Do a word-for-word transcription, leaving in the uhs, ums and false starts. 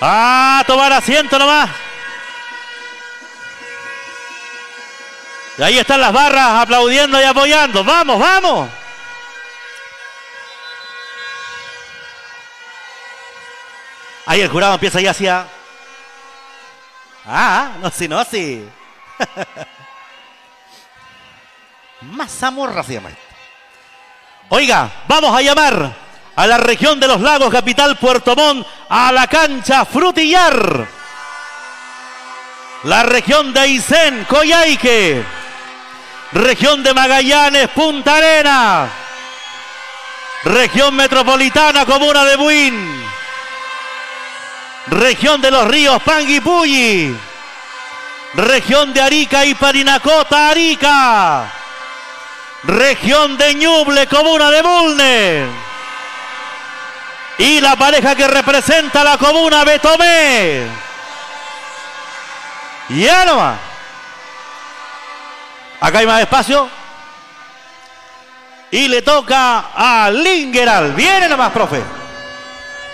Ah, tomar asiento nomás. Y ahí están las barras aplaudiendo y apoyando. ¡Vamos, vamos! Ahí el jurado empieza ya hacia... Ah, no, si no, sí. Mazamorra se llama esto. Oiga, vamos a llamar a la región de los lagos, capital Puerto Montt, a la cancha Frutillar. La región de Aysén, Coyhaique. Región de Magallanes, Punta Arenas. Región metropolitana, comuna de Buin. Región de los ríos, Panguipulli. Región de Arica y Parinacota, Arica. Región de Ñuble, comuna de Bulnes. Y la pareja que representa la comuna, Betomé. Ya nomás. Acá hay más espacio. Y le toca a Lingeral. Viene nomás, profe.